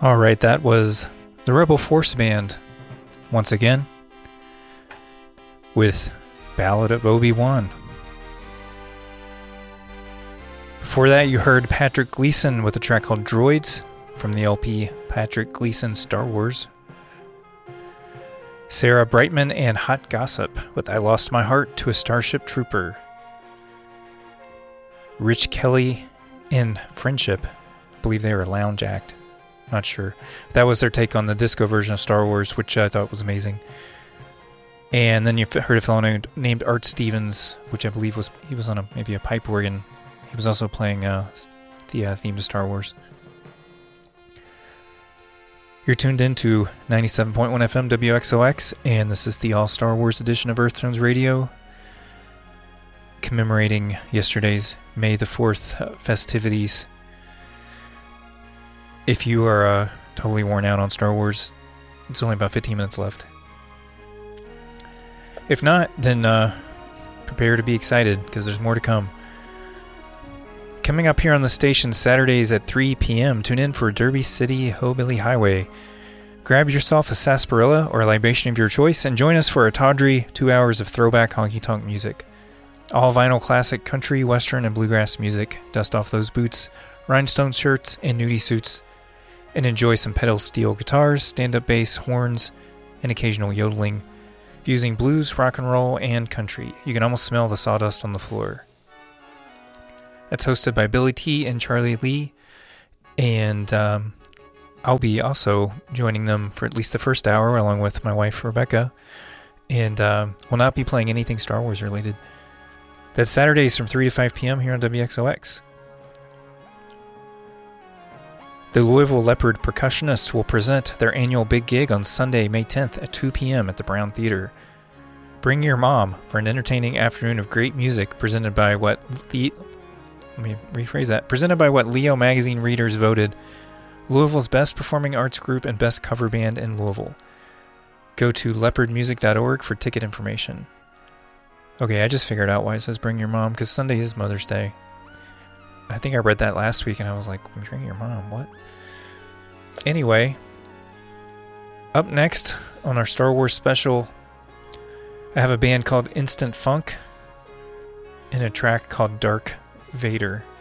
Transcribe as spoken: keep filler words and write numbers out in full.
All right, that was the Rebel Force Band once again with Ballad of Obi-Wan. Before that, you heard Patrick Gleason with a track called Droids from the L P Patrick Gleason Star Wars. Sarah Brightman and Hot Gossip with I Lost My Heart to a Starship Trooper. Rich Kelly and Friendship, I believe they were Lounge Act. Not sure. That was their take on the disco version of Star Wars, which I thought was amazing. And then you heard a fellow named, named Art Stevens, which I believe was he was on a maybe a pipe organ. He was also playing uh, the uh, theme to Star Wars. You're tuned in to ninety-seven point one F M W X O X, and this is the All Star Wars edition of Earthtones Radio, commemorating yesterday's May the fourth uh, festivities. If you are uh, totally worn out on Star Wars, it's only about fifteen minutes left. If not, then uh, prepare to be excited, because there's more to come. Coming up here on the station Saturdays at three p.m., tune in for Derby City Hillbilly Highway. Grab yourself a sarsaparilla or a libation of your choice and join us for a tawdry two hours of throwback honky-tonk music. All vinyl classic country, western, and bluegrass music. Dust off those boots, rhinestone shirts, and nudie suits, and enjoy some pedal steel guitars, stand-up bass, horns, and occasional yodeling, fusing blues, rock and roll, and country. You can almost smell the sawdust on the floor. That's hosted by Billy T and Charlie Lee, and um, I'll be also joining them for at least the first hour, along with my wife, Rebecca, and uh, will not be playing anything Star Wars related. That's Saturdays from three to five p.m. here on W X O X. The Louisville Leopard Percussionists will present their annual big gig on Sunday, May tenth at two p.m. at the Brown Theater. Bring your mom for an entertaining afternoon of great music presented by what the let me rephrase that. Presented by what Leo magazine readers voted Louisville's best performing arts group and best cover band in Louisville. Go to leopard music dot org for ticket information. Okay, I just figured out why it says bring your mom, because Sunday is Mother's Day. I think I read that last week and I was like, bring your mom, what? Anyway, up next on our Star Wars special, I have a band called Instant Funk and a track called Dark Vader.